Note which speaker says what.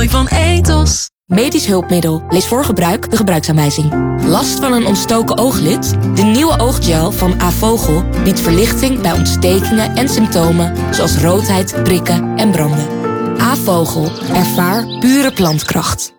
Speaker 1: mooi van Ethos.
Speaker 2: Medisch hulpmiddel. Lees voor gebruik de gebruiksaanwijzing. Last van een ontstoken ooglid? De nieuwe ooggel van Avogel biedt verlichting bij ontstekingen en symptomen zoals roodheid, prikken en branden. Avogel. Ervaar pure plantkracht.